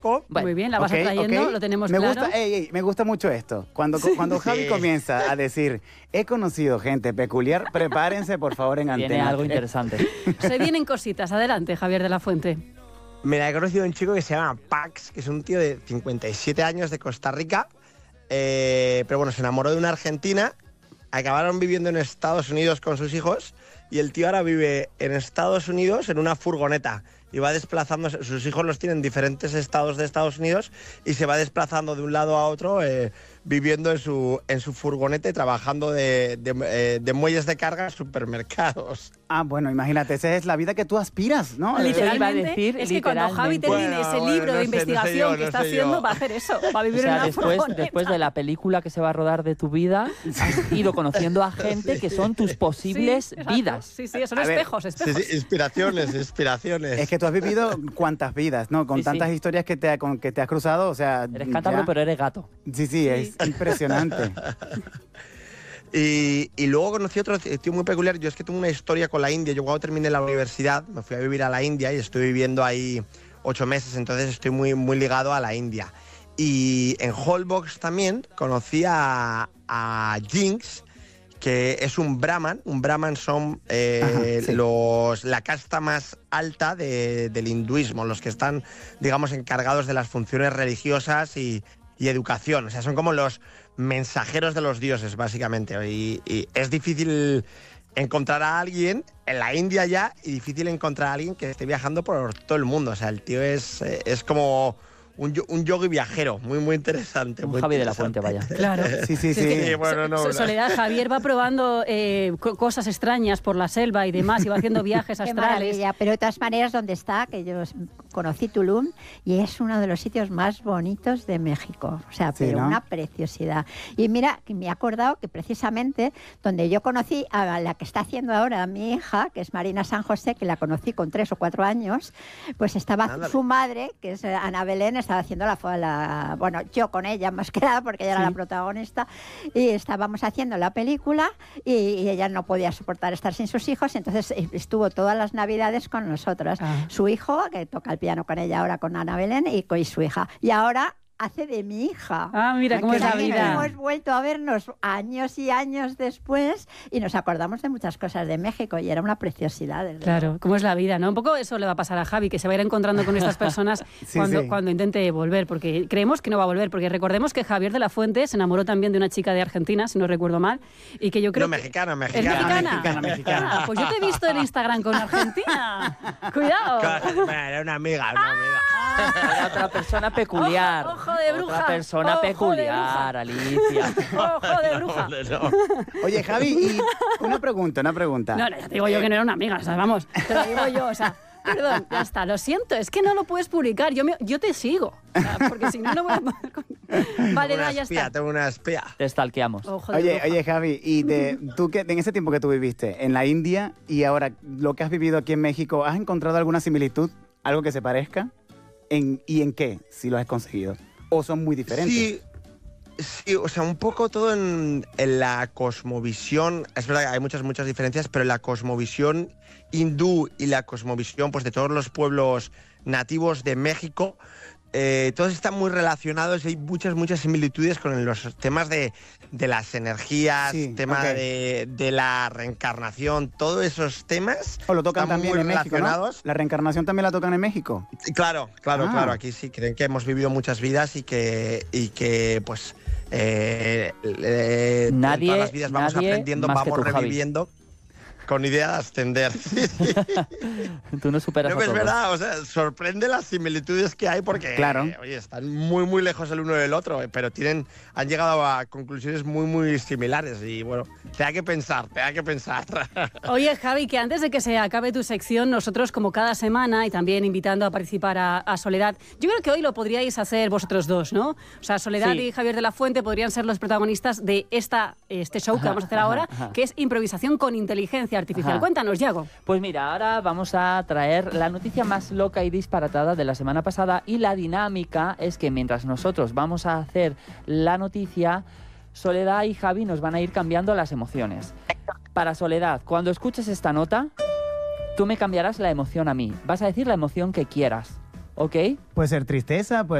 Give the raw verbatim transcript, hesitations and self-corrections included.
Bueno, muy bien, la vas okay, atrayendo, okay. Lo tenemos me claro. Gusta, ey, ey, me gusta mucho esto. Cuando, sí, cuando Javi sí. comienza a decir, he conocido gente peculiar, prepárense, por favor, en Antena. Viene algo interesante. Se vienen cositas. Adelante, Javier de la Fuente. Mira, he conocido a un chico que se llama Pax, que es un tío de cincuenta y siete años de Costa Rica, eh, pero bueno, se enamoró de una argentina, acabaron viviendo en Estados Unidos con sus hijos y el tío ahora vive en Estados Unidos en una furgoneta y va desplazándose, sus hijos los tienen en diferentes estados de Estados Unidos y se va desplazando de un lado a otro eh, viviendo en su, en su furgoneta y trabajando de, de, eh, de muelles de carga en supermercados. Ah, bueno, imagínate, esa es la vida que tú aspiras, ¿no? Literalmente, decir, es que cuando Javi termine bueno, ese libro bueno, no de sé, investigación no sé yo, que no está haciendo, yo. va a hacer eso, va a vivir o sea, en una después, furgoneta. Después de la película que se va a rodar de tu vida, has ido conociendo a gente sí. que son tus posibles sí, vidas. Sí, sí, son a espejos, ver, espejos. Sí, sí, inspiraciones, inspiraciones. Es que tú has vivido cuántas vidas, ¿no? Con sí, tantas sí. historias que te, con, que te has cruzado, o sea... Eres cántabro, pero eres gato. Sí, sí, sí. es impresionante. Y, y luego conocí otro tío muy peculiar. Yo es que tengo una historia con la India. Yo cuando terminé la universidad me fui a vivir a la India y estoy viviendo ahí ocho meses, entonces estoy muy, muy ligado a la India. Y en Holbox también conocí a, a Jinx, que es un brahman. Un brahman son eh, Ajá, sí. los, la casta más alta de, del hinduismo, los que están, digamos, encargados de las funciones religiosas y, y educación. O sea, son como los mensajeros de los dioses, básicamente. Y, y es difícil encontrar a alguien en la India ya y difícil encontrar a alguien que esté viajando por todo el mundo. O sea, el tío es, es como... Un, un yogi viajero, muy muy interesante. Un muy Javi interesante. de la Fuente, vaya. Claro. Sí, sí, sí. Es que, sí bueno, no, Soledad, Javier va probando eh, cosas extrañas por la selva y demás, y va haciendo viajes Qué astrales. Maravilla. Pero de todas maneras, donde está, que yo conocí Tulum, y es uno de los sitios más bonitos de México. O sea, pero sí, ¿no? Una preciosidad. Y mira, que me he acordado que precisamente donde yo conocí a la que está haciendo ahora mi hija, que es Marina San José, que la conocí con tres o cuatro años, pues estaba Ándale. su madre, que es Ana Belén, estaba haciendo la, la... Bueno, yo con ella más que nada, porque ella sí. era la protagonista, y estábamos haciendo la película y, y ella no podía soportar estar sin sus hijos, entonces estuvo todas las navidades con nosotras. Ah. Su hijo, que toca el piano con ella ahora, con Ana Belén, y con su hija. Y ahora... hace de mi hija. Ah, mira cómo es la vida. Hemos vuelto a vernos años y años después y nos acordamos de muchas cosas de México y era una preciosidad. Claro, verdad. Cómo es la vida, ¿no? Un poco eso le va a pasar a Javi, que se va a ir encontrando con estas personas sí, cuando, sí. cuando intente volver, porque creemos que no va a volver, porque recordemos que Javier de la Fuente se enamoró también de una chica de Argentina, si no recuerdo mal, y que yo creo no, que... mexicana, mexicana. ¿Es mexicana? mexicana, mexicana. Ah, pues yo te he visto en Instagram con Argentina. Cuidado. Claro, era una amiga, una amiga. Ah, era otra persona peculiar. Ojo, ojo de bruja. Otra persona Persona peculiar, Alicia. Ojo de bruja. No, no, no. Oye, Javi, y una pregunta, una pregunta. No, no, ya te digo yo que no era una amiga, o sea, vamos, te lo digo yo, o sea, perdón, ya está, lo siento, es que no lo puedes publicar, yo, me, yo te sigo, o sea, porque si no, no voy a poder... Vale, no, ya espía, está. Tengo una espía. Te stalkeamos. Oye, oye, Javi, y de, tú que en ese tiempo que tú viviste en la India y ahora lo que has vivido aquí en México, ¿has encontrado alguna similitud? ¿Algo que se parezca? ¿En, ¿Y en qué, si lo has conseguido? ¿O son muy diferentes? Sí. Sí, o sea, un poco todo en, en la cosmovisión. Es verdad que hay muchas, muchas diferencias, pero en la cosmovisión hindú y la cosmovisión pues, de todos los pueblos nativos de México, eh, todos están muy relacionados y hay muchas, muchas similitudes con los temas de, de las energías, sí, tema okay. de, de la reencarnación, todos esos temas. O lo tocan también muy en México, ¿no? ¿La reencarnación también la tocan en México? Claro, claro, ah. claro. Aquí sí creen que hemos vivido muchas vidas y que, y que pues, eh, eh, nadie, en todas las vidas vamos aprendiendo, vamos tú, reviviendo. Javi. Con idea de ascender. Tú no superas no, a es todos. verdad, o sea, sorprende las similitudes que hay porque claro. eh, oye, están muy muy lejos el uno del otro, eh, pero tienen, han llegado a conclusiones muy muy similares y bueno, te da que pensar, te da que pensar. Oye, Javi, que antes de que se acabe tu sección, nosotros como cada semana y también invitando a participar a, a Soledad, yo creo que hoy lo podríais hacer vosotros dos, ¿no? O sea, Soledad sí. y Javier de la Fuente podrían ser los protagonistas de esta, este show que vamos a hacer ahora, ajá, ajá. que es improvisación con inteligencia artificial. Ajá. Cuéntanos, Yago. Pues mira, ahora vamos a traer la noticia más loca y disparatada de la semana pasada y la dinámica es que mientras nosotros vamos a hacer la noticia, Soledad y Javi nos van a ir cambiando las emociones. Para Soledad, cuando escuches esta nota, tú me cambiarás la emoción a mí. Vas a decir la emoción que quieras. ¿Ok? Puede ser tristeza, puede